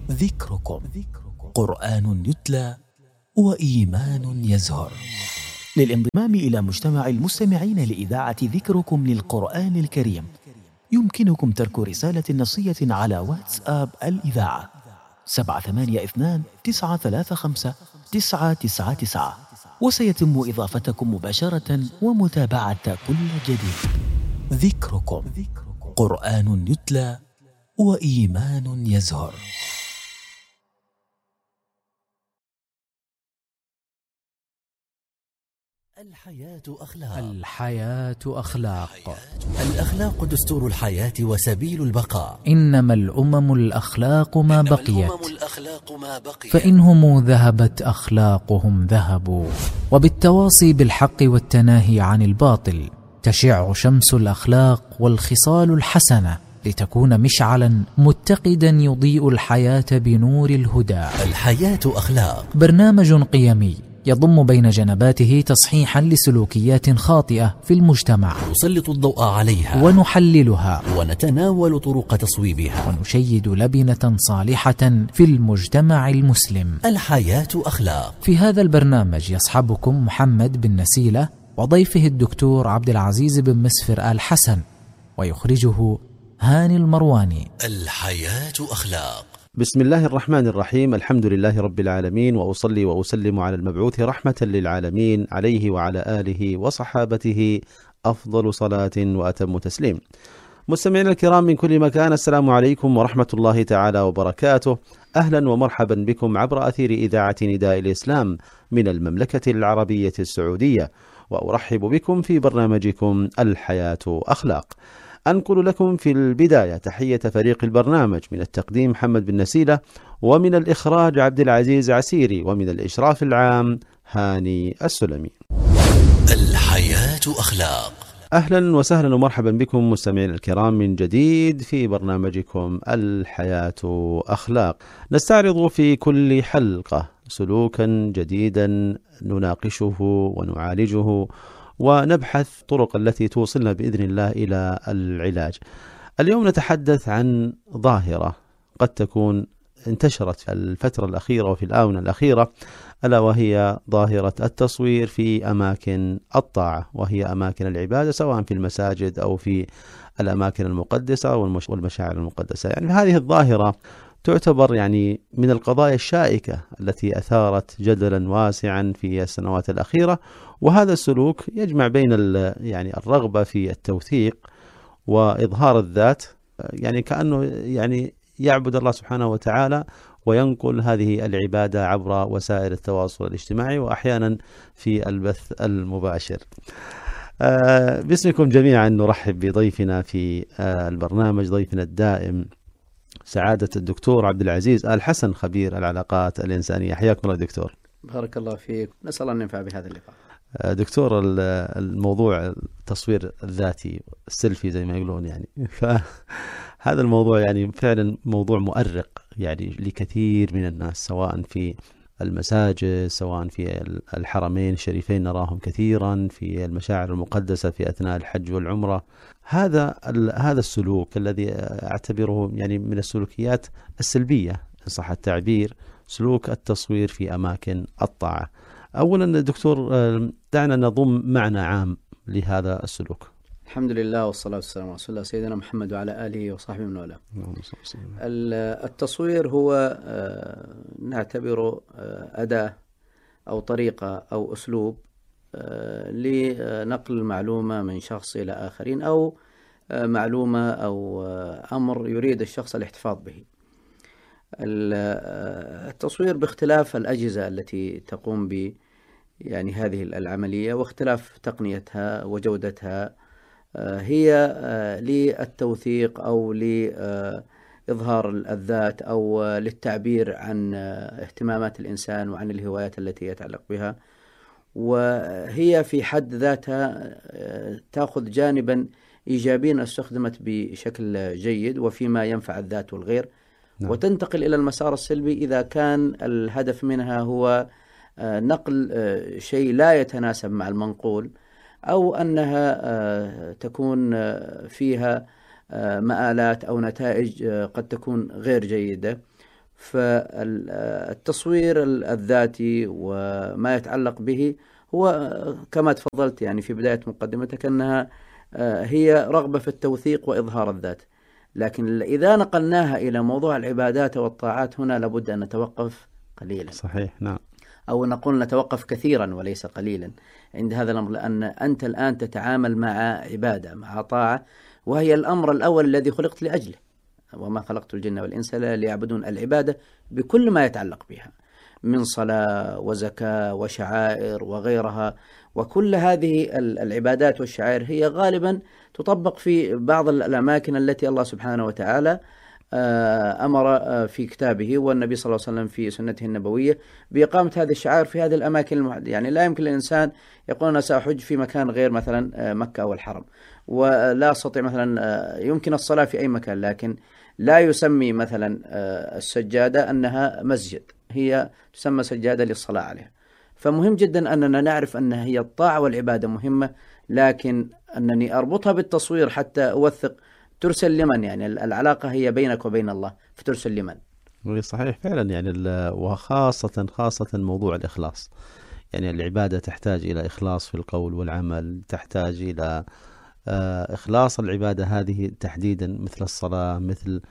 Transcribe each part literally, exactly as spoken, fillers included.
ذكركم قرآن يتلى وإيمان يزهر. للانضمام إلى مجتمع المستمعين لإذاعة ذكركم للقرآن الكريم يمكنكم ترك رسالة نصية على واتساب الإذاعة سبعة ثمانية اثنان تسعة ثلاثة خمسة تسعة تسعة تسعة، وسيتم إضافتكم مباشرة ومتابعة كل جديد. ذكركم قرآن يتلى وإيمان يزهر. الحياة أخلاق. الحياة أخلاق. الأخلاق دستور الحياة وسبيل البقاء. إنما الأمم الأخلاق ما بقيت، الأخلاق ما بقيت فإنهم ذهبت أخلاقهم ذهبوا. وبالتواصي بالحق والتناهي عن الباطل تشع شمس الأخلاق والخصال الحسنة لتكون مشعلا متقدا يضيء الحياة بنور الهدى. الحياة أخلاق برنامج قيمي يضم بين جنباته تصحيحا لسلوكيات خاطئة في المجتمع، نسلط الضوء عليها ونحللها ونتناول طرق تصويبها، ونشيد لبنة صالحة في المجتمع المسلم. الحياة أخلاق. في هذا البرنامج يصحبكم محمد بن نسيلة وضيفه الدكتور عبد العزيز بن مسفر آل حسن، ويخرجه هاني المرواني. الحياة أخلاق. بسم الله الرحمن الرحيم. الحمد لله رب العالمين، وأصلي وأسلم على المبعوث رحمة للعالمين عليه وعلى آله وصحابته أفضل صلاة وأتم تسليم. مستمعينا الكرام من كل مكان، السلام عليكم ورحمة الله تعالى وبركاته. أهلا ومرحبا بكم عبر أثير إذاعة نداء الإسلام من المملكة العربية السعودية، وأرحب بكم في برنامجكم الحياة أخلاق. أنقل لكم في البداية تحية فريق البرنامج، من التقديم محمد بن نسيلة، ومن الإخراج عبد العزيز عسيري، ومن الإشراف العام هاني السلمي. الحياة أخلاق. أهلا وسهلا ومرحبا بكم مستمعين الكرام من جديد في برنامجكم الحياة أخلاق. نستعرض في كل حلقة سلوكا جديدا نناقشه ونعالجه ونبحث طرق التي توصلنا بإذن الله إلى العلاج. اليوم نتحدث عن ظاهرة قد تكون انتشرت في الفترة الأخيرة وفي الآونة الأخيرة، ألا وهي ظاهرة التصوير في أماكن الطاعة، وهي أماكن العبادة، سواء في المساجد أو في الأماكن المقدسة والمشاعر المقدسة. يعني هذه الظاهرة تعتبر يعني من القضايا الشائكة التي أثارت جدلا واسعا في السنوات الأخيرة، وهذا السلوك يجمع بين يعني الرغبة في التوثيق وإظهار الذات، يعني كأنه يعني يعبد الله سبحانه وتعالى وينقل هذه العبادة عبر وسائل التواصل الاجتماعي، وأحيانا في البث المباشر. آه باسمكم جميعا نرحب بضيفنا في آه البرنامج، ضيفنا الدائم سعادة الدكتور عبد العزيز آل حسن، خبير العلاقات الإنسانية. حياكم الله دكتور. بارك الله فيك، نسأل الله أن ننفع بهذا اللقاء. دكتور، الموضوع التصوير الذاتي، السيلفي زي ما يقولون، يعني فهذا الموضوع يعني فعلا موضوع مؤرق يعني لكثير من الناس، سواء في المساجد، سواء في الحرمين الشريفين نراهم كثيرا، في المشاعر المقدسة في أثناء الحج والعمرة. هذا هذا السلوك الذي أعتبره يعني من السلوكيات السلبية إن صح التعبير، سلوك التصوير في أماكن الطاعة. أولا دكتور، دعنا نضم معنى عام لهذا السلوك. الحمد لله والصلاة والسلام على رسول الله سيدنا محمد وعلى آله وصحبه من والاه. التصوير هو نعتبره أداة أو طريقة أو أسلوب لنقل المعلومة من شخص إلى آخرين، أو معلومة أو أمر يريد الشخص الاحتفاظ به. التصوير باختلاف الأجهزة التي تقوم ب يعني هذه العملية واختلاف تقنيتها وجودتها هي للتوثيق أو لإظهار الذات أو للتعبير عن اهتمامات الإنسان وعن الهوايات التي يتعلق بها، وهي في حد ذاتها تأخذ جانبا إيجابيا استخدمت بشكل جيد وفيما ينفع الذات والغير، نعم. وتنتقل إلى المسار السلبي إذا كان الهدف منها هو نقل شيء لا يتناسب مع المنقول، أو أنها تكون فيها مآلات أو نتائج قد تكون غير جيدة. فالتصوير الذاتي وما يتعلق به هو كما تفضلت يعني في بداية مقدمتك أنها هي رغبة في التوثيق وإظهار الذات، لكن إذا نقلناها إلى موضوع العبادات والطاعات هنا لابد أن نتوقف قليلا. صحيح، نعم. أو نقول نتوقف كثيرا وليس قليلا عند هذا الأمر، لأن أنت الآن تتعامل مع عبادة مع طاعة، وهي الأمر الأول الذي خلقت لأجله، وما خلقت الجن والإنس ليعبدون. العبادة بكل ما يتعلق بها من صلاة وزكاة وشعائر وغيرها، وكل هذه العبادات والشعائر هي غالبا تطبق في بعض الأماكن التي الله سبحانه وتعالى أمر في كتابه والنبي صلى الله عليه وسلم في سنته النبوية بإقامة هذه الشعائر في هذه الأماكن المحددة. يعني لا يمكن للإنسان يقول أنا سأحج في مكان غير مثلا مكة أو الحرم، ولا أستطيع مثلا يمكن الصلاة في أي مكان، لكن لا يسمي مثلا السجادة أنها مسجد، هي تسمى سجادة للصلاة عليها. فمهم جدا أننا نعرف أن هي الطاعة والعبادة مهمة، لكن أنني أربطها بالتصوير حتى أوثق. ترسل لمن؟ يعني العلاقة هي بينك وبين الله، فترسل لمن؟ صحيح فعلا. يعني وخاصة خاصة موضوع الإخلاص، يعني العبادة تحتاج إلى إخلاص في القول والعمل، تحتاج إلى إخلاص العبادة هذه تحديدا، مثل الصلاة، مثل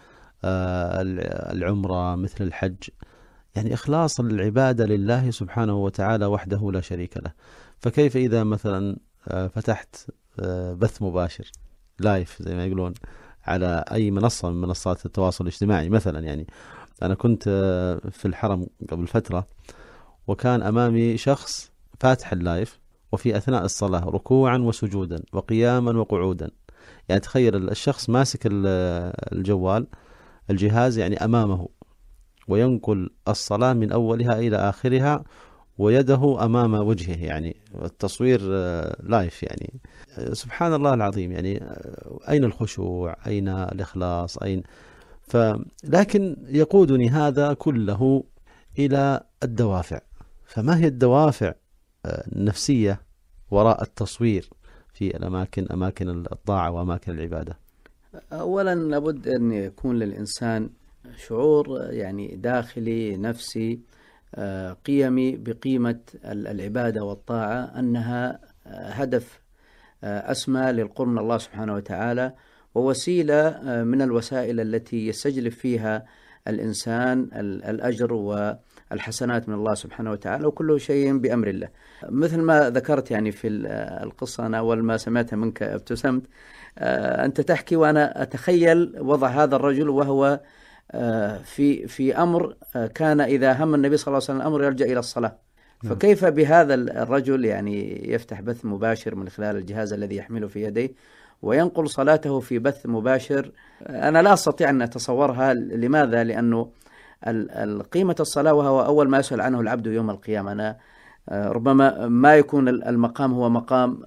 العمرة، مثل الحج. يعني إخلاص العبادة لله سبحانه وتعالى وحده لا شريك له. فكيف إذا مثلا فتحت بث مباشر لايف زي ما يقولون على أي منصة من منصات التواصل الاجتماعي مثلا؟ يعني أنا كنت في الحرم قبل فترة، وكان أمامي شخص فاتح اللايف وفي أثناء الصلاة ركوعا وسجودا وقياما وقعودا. يعني تخيل الشخص ماسك الجوال الجهاز يعني أمامه، وينقل الصلاة من أولها إلى آخرها ويده أمام وجهه، يعني التصوير لايف. يعني سبحان الله العظيم، يعني أين الخشوع؟ أين الإخلاص؟ أين ف... لكن يقودني هذا كله إلى الدوافع. فما هي الدوافع النفسية وراء التصوير في الأماكن أماكن الطاعة وأماكن العبادة؟ أولا لابد أن يكون للإنسان شعور يعني داخلي نفسي قيمي بقيمة العبادة والطاعة، أنها هدف أسمى للقرب من الله سبحانه وتعالى، ووسيلة من الوسائل التي يستجلب فيها الإنسان الأجر والحسنات من الله سبحانه وتعالى، وكل شيء بأمر الله. مثل ما ذكرت يعني في القصة، أنا أول ما سمعتها منك ابتسمت، أنت تحكي وأنا أتخيل وضع هذا الرجل وهو في في أمر كان إذا هم النبي صلى الله عليه وسلم الأمر يرجع إلى الصلاة. فكيف بهذا الرجل يعني يفتح بث مباشر من خلال الجهاز الذي يحمله في يديه وينقل صلاته في بث مباشر؟ أنا لا أستطيع أن أتصورها. لماذا؟ لأنه قيمة الصلاة وهو أول ما يسأل عنه العبد يوم القيامة. أنا ربما ما يكون المقام هو مقام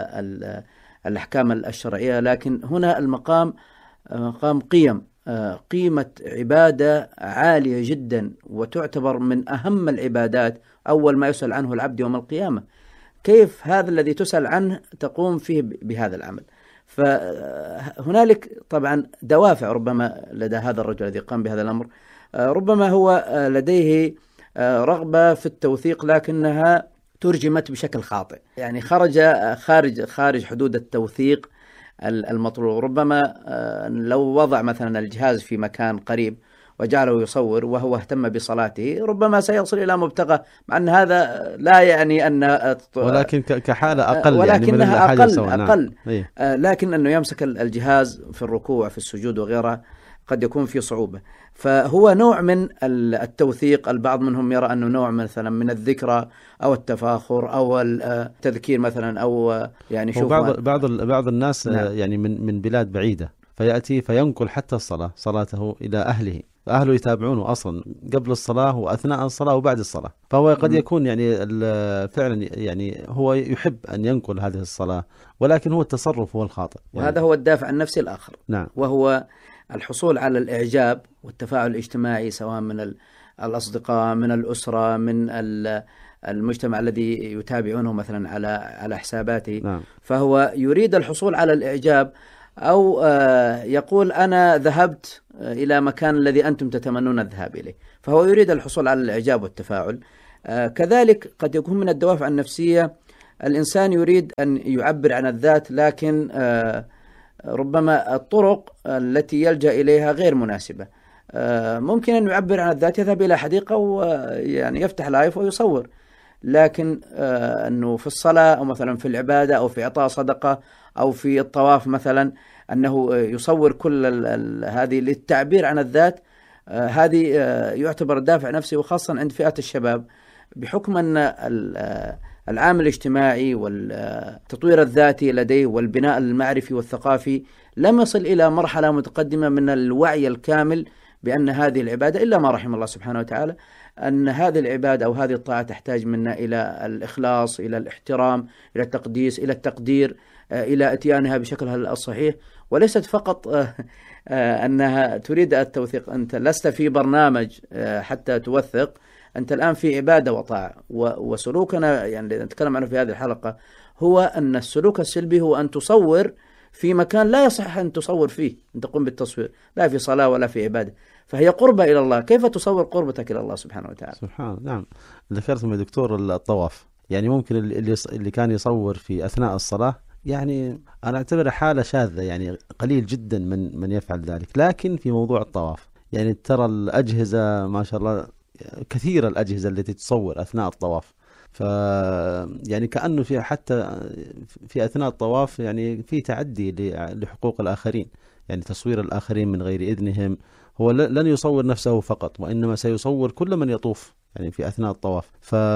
الأحكام الشرعية، لكن هنا المقام مقام قيم، قيمة عبادة عالية جدا وتعتبر من أهم العبادات، أول ما يسأل عنه العبد يوم القيامة. كيف هذا الذي تسأل عنه تقوم فيه بهذا العمل؟ فهنالك طبعا دوافع ربما لدى هذا الرجل الذي قام بهذا الأمر. ربما هو لديه رغبة في التوثيق لكنها ترجمت بشكل خاطئ، يعني خرج خارج خارج حدود التوثيق المطلوب. ربما لو وضع مثلا الجهاز في مكان قريب وجعله يصور وهو اهتم بصلاته ربما سيصل إلى مبتغى، مع أن هذا لا يعني أن ولكن كحالة أقل، ولكنها يعني من أقل, أقل. نعم. لكن أنه يمسك الجهاز في الركوع في السجود وغيرها قد يكون في صعوبة. فهو نوع من التوثيق. البعض منهم يرى أنه نوع مثلا من الذكرى أو التفاخر أو التذكير مثلا، أو يعني شوف بعض بعض بعض الناس نعم. يعني من من بلاد بعيدة فيأتي فينقل حتى الصلاة صلاته إلى أهله، أهله يتابعونه أصلا قبل الصلاة وأثناء الصلاة وبعد الصلاة. فهو قد يكون يعني فعلا يعني هو يحب أن ينقل هذه الصلاة، ولكن هو التصرف هو الخاطئ. وهذا يعني هو الدافع النفسي الآخر. نعم. وهو الحصول على الإعجاب والتفاعل الاجتماعي، سواء من الأصدقاء، من الأسرة، من المجتمع الذي يتابعونه مثلا على على حساباته. نعم. فهو يريد الحصول على الإعجاب أو يقول أنا ذهبت إلى مكان الذي أنتم تتمنون الذهاب إليه، فهو يريد الحصول على الإعجاب والتفاعل. كذلك قد يكون من الدوافع النفسية الإنسان يريد أن يعبر عن الذات، لكن ربما الطرق التي يلجأ إليها غير مناسبة. ممكن أن يعبر عن الذات، يذهب إلى حديقة ويعني يفتح لايف ويصور، لكن أنه في الصلاة أو مثلا في العبادة أو في إعطاء صدقة أو في الطواف مثلا أنه يصور كل هذه للتعبير عن الذات، هذه يعتبر دافع نفسي، وخاصة عند فئات الشباب، بحكم أن العامل الاجتماعي والتطوير الذاتي لديه والبناء المعرفي والثقافي لم يصل إلى مرحلة متقدمة من الوعي الكامل بأن هذه العبادة إلا ما رحم الله سبحانه وتعالى، أن هذه العبادة أو هذه الطاعة تحتاج منا إلى الإخلاص، إلى الاحترام، إلى التقديس، إلى التقدير، إلى إتيانها بشكلها الصحيح، وليست فقط أنها تريد التوثيق. أنت لست في برنامج حتى توثق، أنت الآن في عبادة وطاعة. وسلوكنا يعني نتكلم عنه في هذه الحلقة هو أن السلوك السلبي هو أن تصور في مكان لا يصح أن تصور فيه، أن تقوم بالتصوير، لا في صلاة ولا في عبادة، فهي قربة إلى الله. كيف تصور قربتك إلى الله سبحانه وتعالى؟ سبحان. نعم، ذكرتم يا دكتور الطواف، يعني ممكن اللي اللي كان يصور في أثناء الصلاة، يعني أنا أعتبر حالة شاذة، يعني قليل جدا من من يفعل ذلك. لكن في موضوع الطواف يعني ترى الأجهزة ما شاء الله كثيرة، الأجهزة التي تصور أثناء الطواف، ف يعني كأنه في حتى في أثناء الطواف يعني في تعدي لحقوق الآخرين، يعني تصوير الآخرين من غير إذنهم. هو لن يصور نفسه فقط، وإنما سيصور كل من يطوف يعني في أثناء الطواف.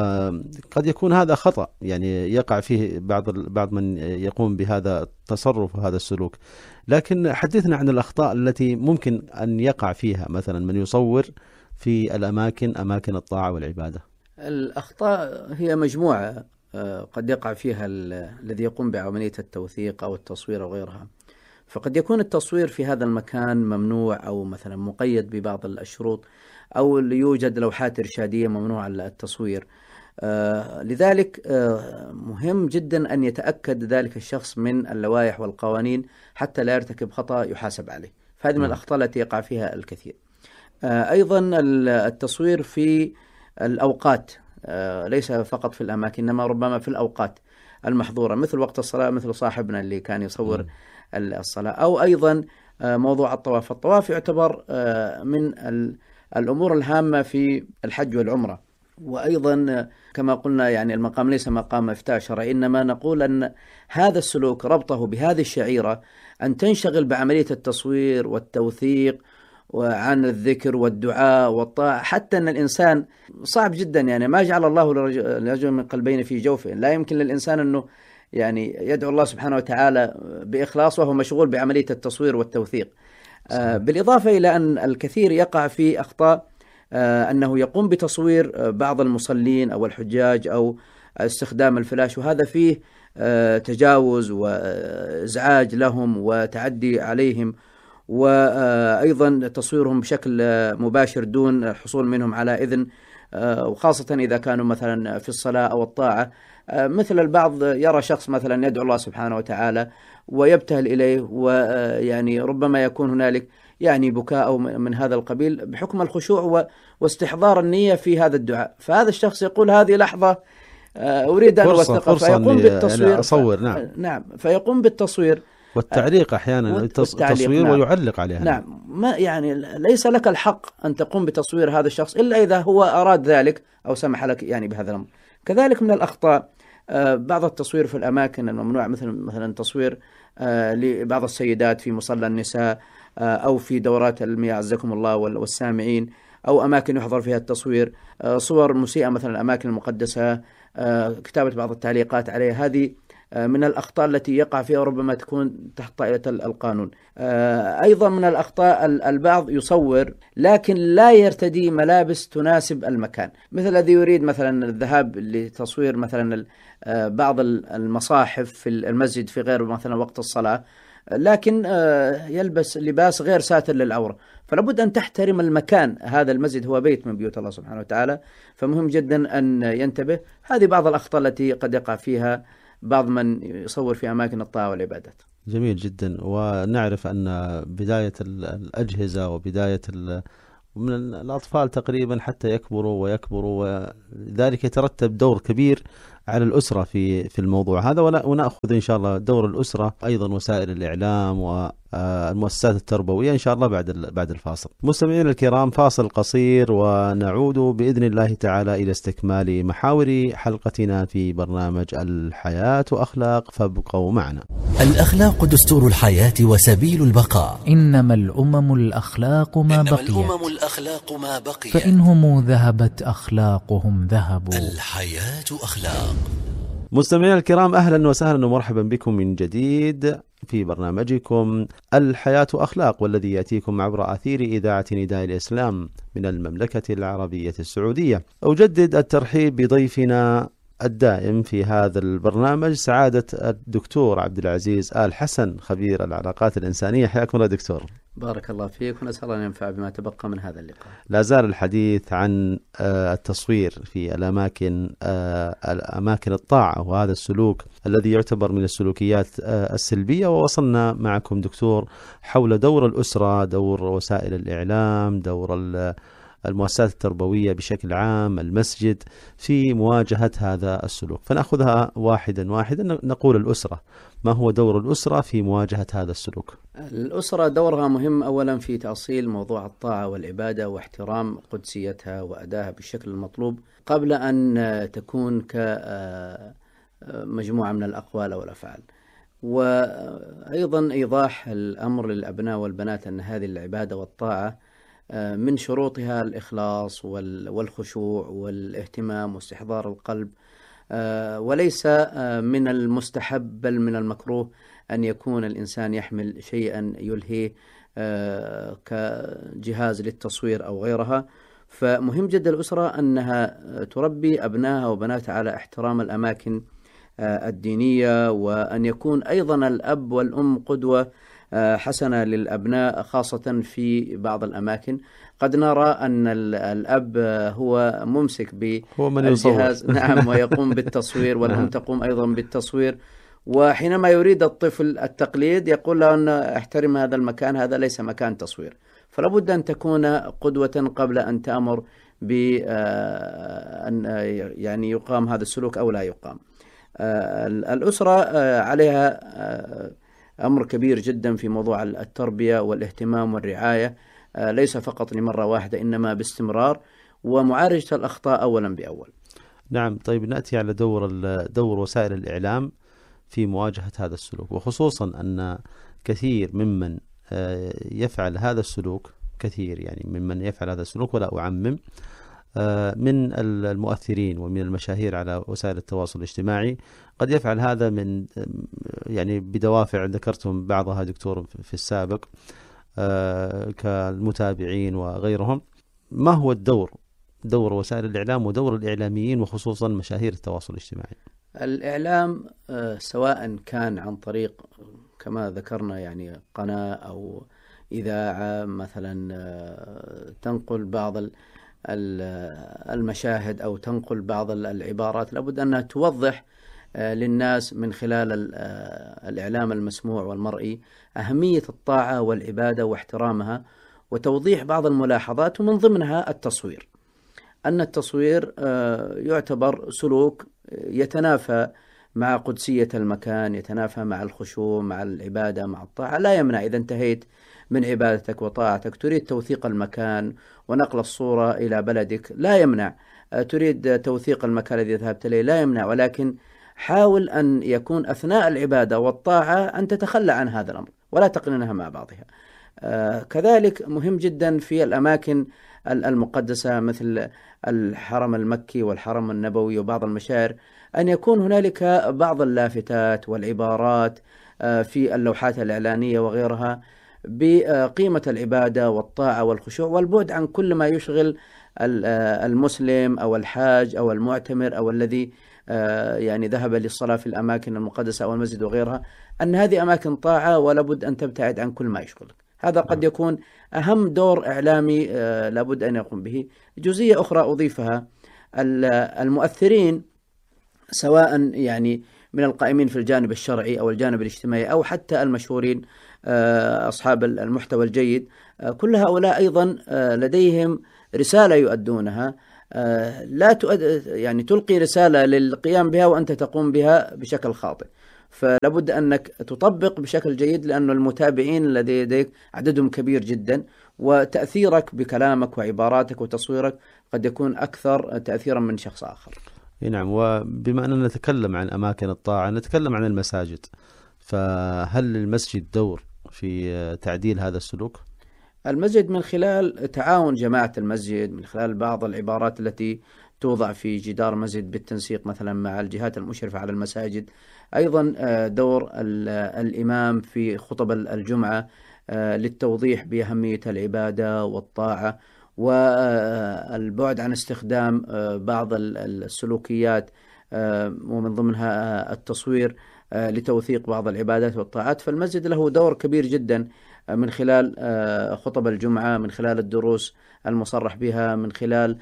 فقد يكون هذا خطأ يعني يقع فيه بعض بعض من يقوم بهذا التصرف وهذا السلوك. لكن حدثنا عن الأخطاء التي ممكن أن يقع فيها مثلا من يصور في الأماكن أماكن الطاعة والعبادة. الأخطاء هي مجموعة قد يقع فيها الذي يقوم بعملية التوثيق أو التصوير أو غيرها. فقد يكون التصوير في هذا المكان ممنوع أو مثلا مقيد ببعض الشروط، أو يوجد لوحات إرشادية ممنوع التصوير. آه لذلك آه مهم جدا أن يتأكد ذلك الشخص من اللوائح والقوانين حتى لا يرتكب خطأ يحاسب عليه. فهذه من الأخطاء التي يقع فيها الكثير. آه أيضا التصوير في الأوقات، آه ليس فقط في الأماكن، إنما ربما في الأوقات المحظورة، مثل وقت الصلاة، مثل صاحبنا اللي كان يصور م. الصلاة. أو أيضا موضوع الطواف. الطواف يعتبر من الأمور الهامة في الحج والعمرة، وأيضا كما قلنا يعني المقام ليس مقام إفتاء شرعي، إنما نقول أن هذا السلوك ربطه بهذه الشعيرة أن تنشغل بعملية التصوير والتوثيق وعن الذكر والدعاء والطاعة، حتى أن الإنسان صعب جدا، يعني ما جعل الله لرجل من قلبين في جوفه، لا يمكن للإنسان أنه يعني يدعو الله سبحانه وتعالى بإخلاص وهو مشغول بعملية التصوير والتوثيق. آه بالإضافة إلى أن الكثير يقع في أخطاء، آه أنه يقوم بتصوير بعض المصلين أو الحجاج أو استخدام الفلاش، وهذا فيه آه تجاوز وإزعاج لهم وتعدي عليهم، وأيضا تصويرهم بشكل مباشر دون الحصول منهم على إذن، آه وخاصة إذا كانوا مثلا في الصلاة أو الطاعة. مثل البعض يرى شخص مثلا يدعو الله سبحانه وتعالى ويبتهل إليه، ويعني ربما يكون هنالك يعني بكاء أو من هذا القبيل بحكم الخشوع واستحضار النية في هذا الدعاء. فهذا الشخص يقول هذه لحظة أريد أن أوثقها، فيقوم بالتصوير. يعني أصور. نعم. نعم، فيقوم بالتصوير والتعليق أحيانا التصوير نعم. ويعلق عليها. نعم، ما يعني ليس لك الحق أن تقوم بتصوير هذا الشخص إلا إذا هو أراد ذلك أو سمح لك يعني بهذا الأمر. كذلك من الأخطاء بعض التصوير في الأماكن الممنوع، مثل مثلا تصوير لبعض السيدات في مصلى النساء أو في دورات المياه عزكم الله والسامعين، أو أماكن يحظر فيها التصوير، صور مسيئة مثلا الأماكن المقدسة، كتابة بعض التعليقات عليها. هذه من الأخطاء التي يقع فيها وربما تكون تحت طائلة القانون. أيضا من الأخطاء البعض يصور لكن لا يرتدي ملابس تناسب المكان، مثل الذي يريد مثلا الذهاب لتصوير مثلا بعض المصاحف في المسجد في غير مثلا وقت الصلاة، لكن يلبس لباس غير ساتر للعورة. فلابد أن تحترم المكان، هذا المسجد هو بيت من بيوت الله سبحانه وتعالى، فمهم جدا أن ينتبه. هذه بعض الأخطاء التي قد يقع فيها بعض من يصور في أماكن الطاعة والعبادات. جميل جدا. ونعرف أن بداية الأجهزة وبداية من الأطفال تقريبا حتى يكبروا ويكبروا، وذلك يترتب دور كبير على الأسرة في في الموضوع هذا. ونأخذ إن شاء الله دور الأسرة أيضا وسائل الإعلام والمؤسسات التربوية إن شاء الله بعد بعد الفاصل. مستمعينا الكرام، فاصل قصير ونعود بإذن الله تعالى إلى استكمال محاور حلقتنا في برنامج الحياة أخلاق، فابقوا معنا. الأخلاق دستور الحياة وسبيل البقاء. إنما الأمم الأخلاق ما إنما بقيت الأمم الأخلاق ما بقيت فإنهم ذهبت أخلاقهم ذهبوا. الحياة أخلاق. مستمعينا الكرام، أهلا وسهلا ومرحبا بكم من جديد في برنامجكم الحياة أخلاق، والذي يأتيكم عبر أثير إذاعة نداء الإسلام من المملكة العربية السعودية. أجدد الترحيب بضيفنا الدائم في هذا البرنامج سعادة الدكتور عبد العزيز آل حسن، خبير العلاقات الإنسانية. حياكم الله دكتور. بارك الله فيك، ونسأل أن ينفع بما تبقى من هذا اللقاء. لا زال الحديث عن التصوير في الأماكن أماكن الطاعة، وهذا السلوك الذي يعتبر من السلوكيات السلبية. ووصلنا معكم دكتور حول دور الأسرة، دور وسائل الإعلام، دور المؤسسات التربوية بشكل عام، المسجد، في مواجهة هذا السلوك. فنأخذها واحدا واحدا. نقول الأسرة، ما هو دور الأسرة في مواجهة هذا السلوك؟ الأسرة دورها مهم أولا في تأصيل موضوع الطاعة والعبادة واحترام قدسيتها وأدائها بالشكل المطلوب، قبل أن تكون كمجموعة من الأقوال أو الأفعال. وأيضا إيضاح الأمر للأبناء والبنات أن هذه العبادة والطاعة من شروطها الإخلاص والخشوع والاهتمام واستحضار القلب، وليس من المستحب بل من المكروه أن يكون الإنسان يحمل شيئا يلهيه كجهاز للتصوير أو غيرها. فمهم جدا الأسرة أنها تربي أبنائها وبناتها على احترام الأماكن الدينية، وأن يكون أيضا الأب والأم قدوة حسنة للأبناء، خاصة في بعض الأماكن قد نرى أن الأب هو ممسك بالجهاز نعم ويقوم بالتصوير، والأم تقوم أيضا بالتصوير. وحينما يريد الطفل التقليد يقول له أن احترم هذا المكان، هذا ليس مكان تصوير. فلا بد أن تكون قدوة قبل أن تأمر بأن يعني يقام هذا السلوك أو لا يقام. الأسرة عليها أمر كبير جدا في موضوع التربية والاهتمام والرعاية، ليس فقط لمرة واحدة إنما باستمرار، ومعالجة الأخطاء أولا بأول. نعم. طيب، نأتي على دور دور وسائل الإعلام في مواجهة هذا السلوك، وخصوصا أن كثير ممن يفعل هذا السلوك، كثير يعني ممن يفعل هذا السلوك ولا أعمم، من المؤثرين ومن المشاهير على وسائل التواصل الاجتماعي، قد يفعل هذا من يعني بدوافع ذكرتم بعضها دكتور في السابق كالمتابعين وغيرهم. ما هو الدور دور وسائل الإعلام ودور الإعلاميين وخصوصا مشاهير التواصل الاجتماعي؟ الإعلام سواء كان عن طريق كما ذكرنا يعني قناة أو إذاعة مثلا تنقل بعض المشاهد أو تنقل بعض العبارات، لابد أنها توضح للناس من خلال الإعلام المسموع والمرئي أهمية الطاعة والعبادة واحترامها، وتوضيح بعض الملاحظات، ومن ضمنها التصوير. أن التصوير يعتبر سلوك يتنافى مع قدسية المكان، يتنافى مع الخشوع، مع العبادة، مع الطاعة. لا يمنع إذا انتهيت من عبادتك وطاعتك تريد توثيق المكان ونقل الصورة إلى بلدك، لا يمنع. تريد توثيق المكان الذي ذهبت إليه، لا يمنع، ولكن حاول أن يكون أثناء العبادة والطاعة أن تتخلى عن هذا الأمر ولا تقرنها مع بعضها. آه كذلك مهم جدا في الأماكن المقدسة مثل الحرم المكي والحرم النبوي وبعض المشاعر أن يكون هنالك بعض اللافتات والعبارات آه في اللوحات الإعلانية وغيرها بقيمة العبادة والطاعة والخشوع والبعد عن كل ما يشغل المسلم أو الحاج أو المعتمر أو الذي يعني ذهب للصلاة في الأماكن المقدسة أو المسجد وغيرها، أن هذه أماكن طاعة ولابد أن تبتعد عن كل ما يشغلك. هذا قد يكون أهم دور إعلامي لابد أن يقوم به. جزئية أخرى أضيفها، المؤثرين سواء يعني من القائمين في الجانب الشرعي أو الجانب الاجتماعي أو حتى المشهورين أصحاب المحتوى الجيد، كل هؤلاء أيضا لديهم رسالة يؤدونها، لا تؤد يعني تلقي رسالة للقيام بها وأنت تقوم بها بشكل خاطئ، فلابد أنك تطبق بشكل جيد، لأن المتابعين الذي لديك عددهم كبير جدا، وتأثيرك بكلامك وعباراتك وتصويرك قد يكون أكثر تأثيرا من شخص آخر. نعم. وبما أننا نتكلم عن أماكن الطاعة نتكلم عن المساجد، فهل للمسجد دور في تعديل هذا السلوك؟ المسجد من خلال تعاون جماعة المسجد، من خلال بعض العبارات التي توضع في جدار المسجد بالتنسيق مثلا مع الجهات المشرفة على المساجد، أيضا دور الإمام في خطب الجمعة للتوضيح بأهمية العبادة والطاعة، والبعد عن استخدام بعض السلوكيات ومن ضمنها التصوير لتوثيق بعض العبادات والطاعات. فالمسجد له دور كبير جدا من خلال خطب الجمعة، من خلال الدروس المصرح بها، من خلال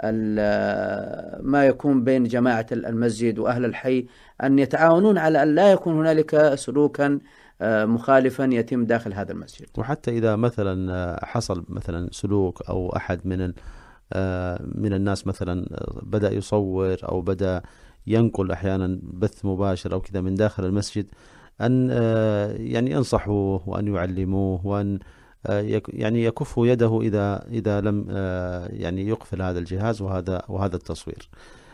ما يكون بين جماعة المسجد وأهل الحي أن يتعاونون على أن لا يكون هنالك سلوكا مخالفا يتم داخل هذا المسجد. وحتى إذا مثلا حصل مثلا سلوك أو أحد من من الناس مثلا بدأ يصور أو بدأ ينقل أحيانا بث مباشر أو كذا من داخل المسجد، أن يعني ينصحوه وأن يعلموه وأن يعني يكفوا يده إذا إذا لم يعني يقفل هذا الجهاز وهذا وهذا التصوير.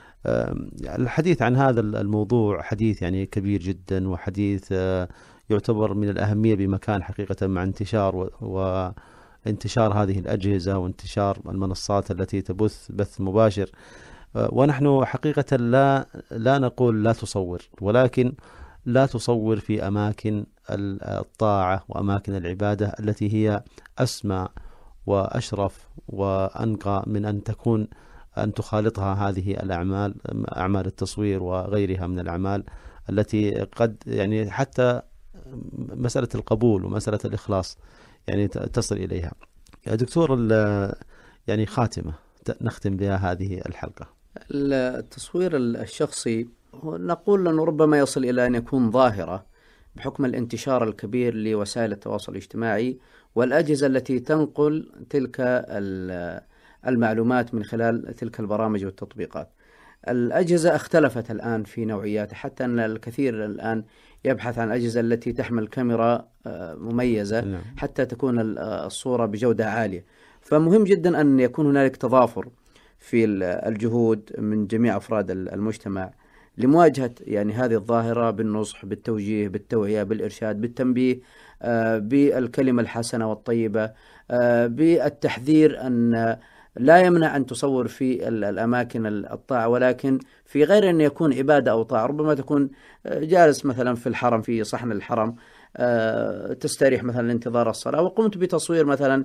الحديث عن هذا الموضوع حديث يعني كبير جدا، وحديث يعتبر من الأهمية بمكان حقيقة مع انتشار وانتشار هذه الأجهزة وانتشار المنصات التي تبث بث مباشر. ونحن حقيقة لا لا نقول لا تصور، ولكن لا تصور في أماكن الطاعة وأماكن العبادة التي هي أسمى وأشرف وأنقى من أن تكون أن تخالطها هذه الأعمال، أعمال التصوير وغيرها من الأعمال التي قد يعني حتى مسألة القبول ومسألة الإخلاص يعني تصل إليها. يا دكتور، يعني خاتمة نختم بها هذه الحلقة. التصوير الشخصي نقول أنه ربما يصل إلى أن يكون ظاهرة بحكم الانتشار الكبير لوسائل التواصل الاجتماعي والأجهزة التي تنقل تلك المعلومات من خلال تلك البرامج والتطبيقات. الأجهزة اختلفت الآن في نوعياتها، حتى أن الكثير الآن يبحث عن الأجهزة التي تحمل كاميرا مميزة حتى تكون الصورة بجودة عالية. فمهم جدا أن يكون هنالك تضافر في الجهود من جميع أفراد المجتمع لمواجهة يعني هذه الظاهرة بالنصح، بالتوجيه، بالتوعية، بالإرشاد، بالتنبيه، بالكلمة الحسنة والطيبة، بالتحذير أن لا يمنع أن تصور في الأماكن الطاعة، ولكن في غير أن يكون عبادة أو طاعة. ربما تكون جالس مثلا في الحرم في صحن الحرم تستريح مثلا لانتظار الصلاة، وقمت بتصوير مثلا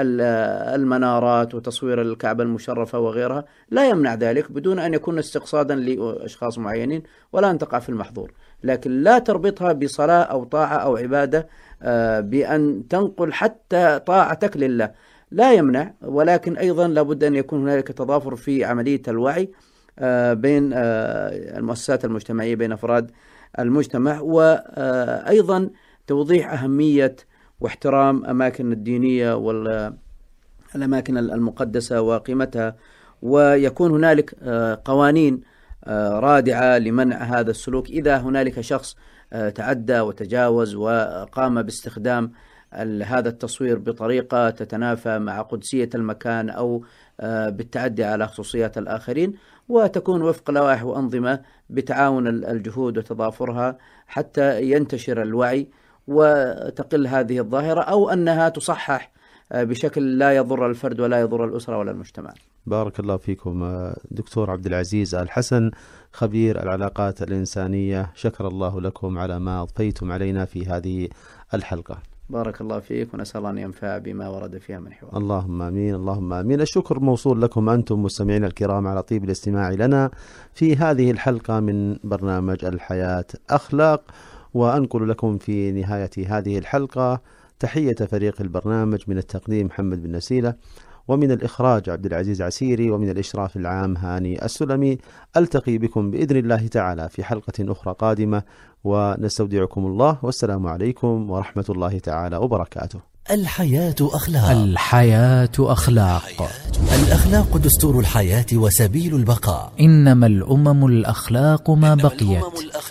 المنارات وتصوير الكعبة المشرفة وغيرها، لا يمنع ذلك بدون أن يكون استقصادا لأشخاص معينين ولا أن تقع في المحظور، لكن لا تربطها بصلاة أو طاعة أو عبادة بأن تنقل حتى طاعتك لله، لا يمنع، ولكن أيضا لابد أن يكون هنالك تضافر في عملية الوعي بين المؤسسات المجتمعية، بين أفراد المجتمع، وأيضا توضيح أهمية واحترام أماكن الدينية والأماكن المقدسة وقيمتها، ويكون هنالك قوانين رادعة لمنع هذا السلوك إذا هنالك شخص تعدى وتجاوز وقام باستخدام هذا التصوير بطريقة تتنافى مع قدسية المكان أو بالتعدي على خصوصيات الآخرين، وتكون وفق لوائح وأنظمة بتعاون الجهود وتضافرها حتى ينتشر الوعي وتقل هذه الظاهرة، أو أنها تصحح بشكل لا يضر الفرد ولا يضر الأسرة ولا المجتمع. بارك الله فيكم دكتور عبد العزيز الحسن، خبير العلاقات الإنسانية، شكر الله لكم على ما أضفيتم علينا في هذه الحلقة. بارك الله فيك، ونسأل الله أن ينفع بما ورد فيها من حوار. اللهم آمين، اللهم آمين. الشكر موصول لكم أنتم مستمعين الكرام على طيب الاستماع لنا في هذه الحلقة من برنامج الحياة أخلاق، وأنقل لكم في نهاية هذه الحلقة تحية فريق البرنامج من التقديم محمد بن نسيلة، ومن الإخراج عبد العزيز عسيري، ومن الإشراف العام هاني السلمي. ألتقي بكم بإذن الله تعالى في حلقة أخرى قادمة، ونستودعكم الله، والسلام عليكم ورحمة الله تعالى وبركاته. الحياة أخلاق. الحياة أخلاق. الأخلاق دستور الحياة وسبيل البقاء. إنما الأمم الأخلاق ما بقيت،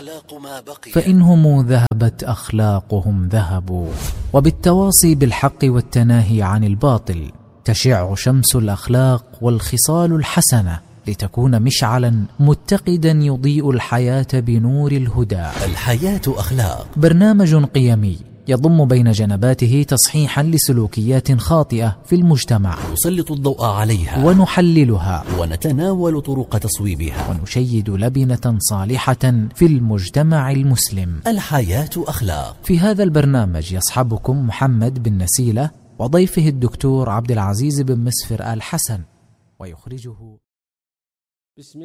فإنهم ذهبت أخلاقهم ذهبوا. وبالتواصي بالحق والتناهي عن الباطل تشع شمس الأخلاق والخصال الحسنة، لتكون مشعلا متقدا يضيء الحياة بنور الهدى. الحياة أخلاق، برنامج قيمي يضم بين جنباته تصحيحا لسلوكيات خاطئة في المجتمع، نسلط الضوء عليها ونحللها، ونتناول طرق تصويبها، ونشيد لبنة صالحة في المجتمع المسلم. الحياة أخلاق. في هذا البرنامج يصحبكم محمد بن نسيلة، وضيفه الدكتور عبد العزيز بن مسفر آل حسن، ويخرجه